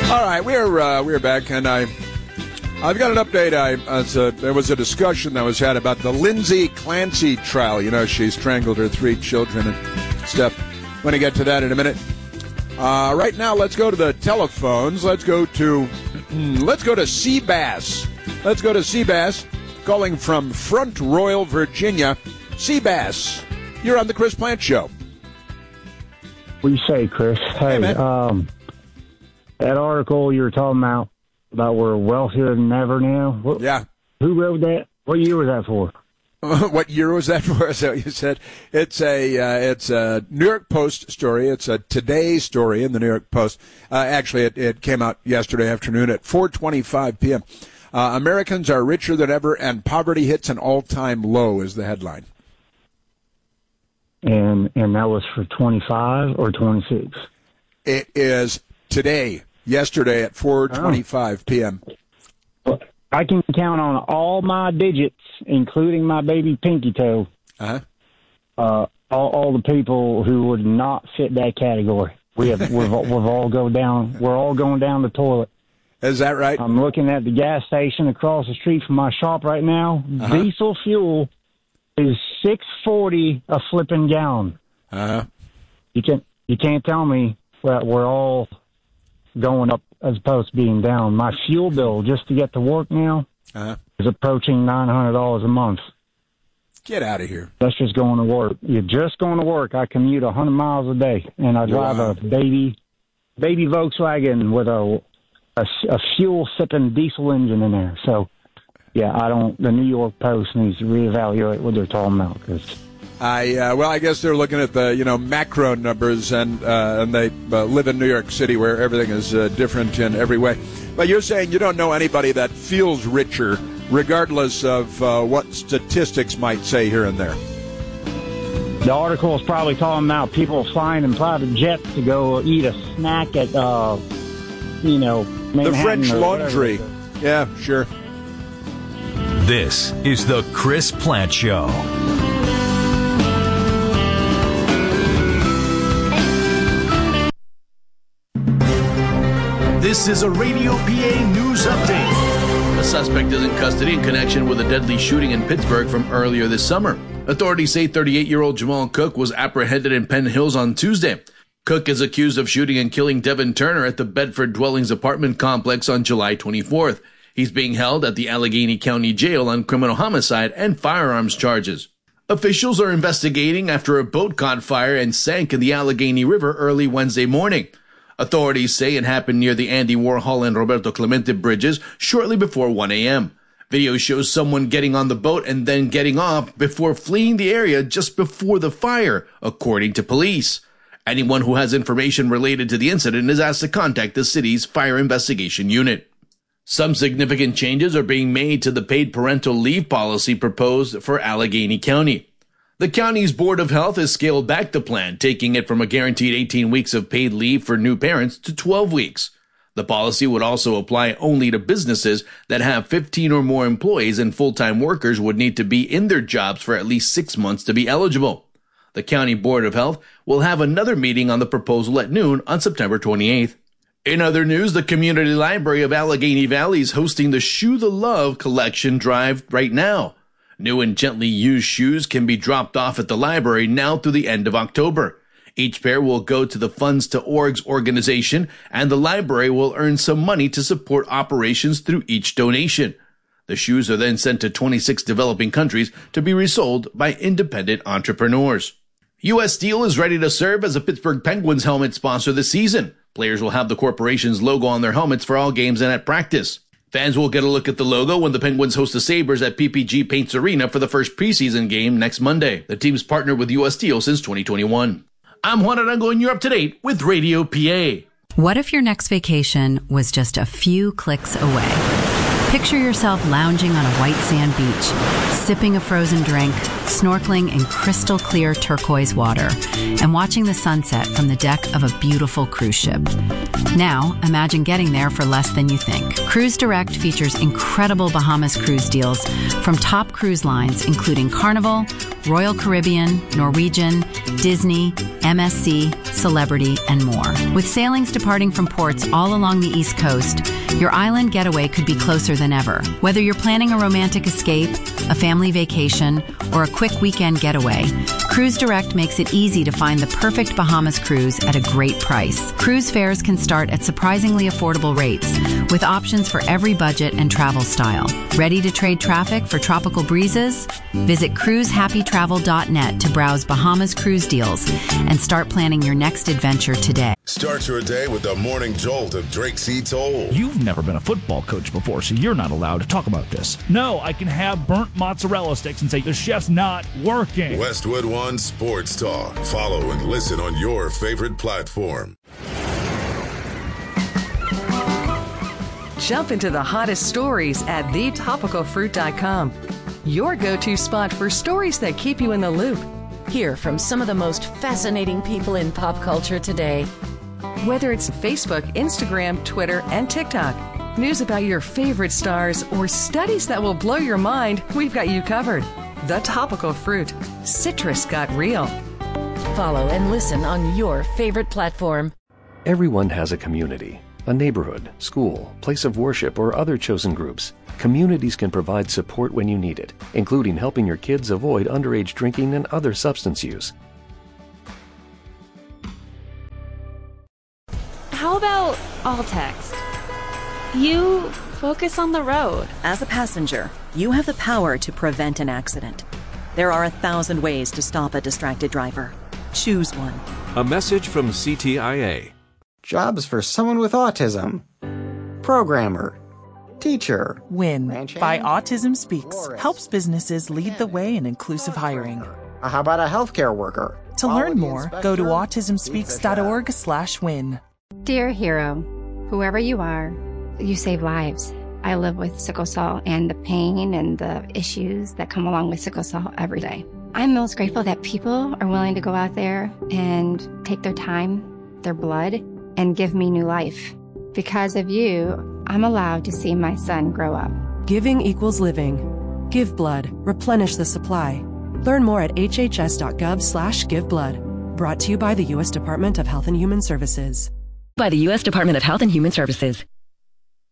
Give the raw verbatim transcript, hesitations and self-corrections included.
All right, we're uh, we're back, and I I've got an update. I as a, there was a discussion that was had about the Lindsay Clancy trial. You know, she strangled her three children and stuff. I'm going to get to that in a minute. Uh, right now, let's go to the telephones. Let's go to let's go to Seabass. Let's go to Seabass, calling from Front Royal, Virginia. Seabass, you're on the Chris Plante Show. What do you say, Chris? Hey, hey um, that article you were talking about, about we're wealthier than ever now. What, yeah. Who wrote that? What year was that for? What year was that for? So you said it's a uh, it's a New York Post story. It's a Today story in the New York Post. Uh, actually, it, it came out yesterday afternoon at four twenty-five p.m. Uh, Americans are richer than ever, and poverty hits an all-time low is the headline. And and that was for twenty-five or twenty-six? It is today, yesterday at four twenty-five p.m. Well, I can count on all my digits, including my baby pinky toe, uh-huh. uh, all, all the people who would not fit that category. We have, we've, we've all go down. We're all going down the toilet. Is that right? I'm looking at the gas station across the street from my shop right now. Uh-huh. Diesel fuel is six forty a flipping gallon. Uh-huh. You can't you can't tell me that we're all going up as opposed to being down. My fuel bill just to get to work now uh-huh. is approaching nine hundred dollars a month. Get out of here. That's just going to work. You're just going to work. I commute one hundred miles a day, and I drive wow. a baby baby Volkswagen with a a, a fuel-sipping diesel engine in there. So, yeah, I don't. The New York Post needs to reevaluate what they're talking about. Cause I uh, well, I guess they're looking at the you know macro numbers, and uh, and they uh, live in New York City where everything is uh, different in every way. But you're saying you don't know anybody that feels richer, regardless of uh, what statistics might say here and there. The article is probably talking about people flying in private jets to go eat a snack at, uh, you know, Manhattan. The French Laundry. Whatever. Yeah, sure. This is the Chris Plante Show. This is a Radio P A news update. A suspect is in custody in connection with a deadly shooting in Pittsburgh from earlier this summer. Authorities say thirty-eight-year-old Jamal Cook was apprehended in Penn Hills on Tuesday. Cook is accused of shooting and killing Devin Turner at the Bedford Dwellings apartment complex on July twenty-fourth. He's being held at the Allegheny County Jail on criminal homicide and firearms charges. Officials are investigating after a boat caught fire and sank in the Allegheny River early Wednesday morning. Authorities say it happened near the Andy Warhol and Roberto Clemente bridges shortly before one a.m. Video shows someone getting on the boat and then getting off before fleeing the area just before the fire, according to police. Anyone who has information related to the incident is asked to contact the city's fire investigation unit. Some significant changes are being made to the paid parental leave policy proposed for Allegheny County. The county's Board of Health has scaled back the plan, taking it from a guaranteed eighteen weeks of paid leave for new parents to twelve weeks. The policy would also apply only to businesses that have fifteen or more employees, and full-time workers would need to be in their jobs for at least six months to be eligible. The County Board of Health will have another meeting on the proposal at noon on September twenty-eighth. In other news, the Community Library of Allegheny Valley is hosting the Shoe the Love collection drive right now. New and gently used shoes can be dropped off at the library now through the end of October. Each pair will go to the Funds to Orgs organization, and the library will earn some money to support operations through each donation. The shoes are then sent to twenty-six developing countries to be resold by independent entrepreneurs. U S Steel is ready to serve as a Pittsburgh Penguins helmet sponsor this season. Players will have the corporation's logo on their helmets for all games and at practice. Fans will get a look at the logo when the Penguins host the Sabres at P P G Paints Arena for the first preseason game next Monday. The team's partnered with U S Steel since twenty twenty-one. I'm Juan Arango, and you're up to date with Radio P A. What if your next vacation was just a few clicks away? Picture yourself lounging on a white sand beach, sipping a frozen drink, snorkeling in crystal clear turquoise water, and watching the sunset from the deck of a beautiful cruise ship. Now, imagine getting there for less than you think. Cruise Direct features incredible Bahamas cruise deals from top cruise lines, including Carnival, Royal Caribbean, Norwegian, Disney, M S C, Celebrity, and more. With sailings departing from ports all along the East Coast, your island getaway could be closer than ever. Whether you're planning a romantic escape, a family vacation, or a quick weekend getaway, Cruise Direct makes it easy to find the perfect Bahamas cruise at a great price. Cruise fares can start at surprisingly affordable rates, with options for every budget and travel style. Ready to trade traffic for tropical breezes? Visit cruise happy travel dot net to browse Bahamas cruise deals and start planning your next adventure today. Start your day with the morning jolt of Drake C. Toll. You've never been a football coach before, so you're not allowed to talk about this. No, I can have burnt mozzarella sticks and say the chef's not working. Westwood One Sports Talk. Follow and listen on your favorite platform. Jump into the hottest stories at the topical fruit dot com. Your go-to spot for stories that keep you in the loop. Hear from some of the most fascinating people in pop culture today. Whether it's Facebook, Instagram, Twitter, and TikTok, news about your favorite stars, or studies that will blow your mind, we've got you covered. The Topical Fruit. Citrus got real. Follow and listen on your favorite platform. Everyone has a community, a neighborhood, school, place of worship, or other chosen groups. Communities can provide support when you need it, including helping your kids avoid underage drinking and other substance use. How about all text? You focus on the road. As a passenger, you have the power to prevent an accident. There are a thousand ways to stop a distracted driver. Choose one. A message from C T I A. Jobs for someone with autism. Programmer. Teacher. WIN by Autism Speaks helps businesses lead the way in inclusive hiring. How about a healthcare worker? To learn more, go to autism speaks dot org slash win. Dear hero, whoever you are, you save lives. I live with sickle cell and the pain and the issues that come along with sickle cell every day. I'm most grateful that people are willing to go out there and take their time, their blood, and give me new life. Because of you, I'm allowed to see my son grow up. Giving equals living. Give blood. Replenish the supply. Learn more at h h s dot gov slash give blood. Brought to you by the U S Department of Health and Human Services. By the U S Department of Health and Human Services.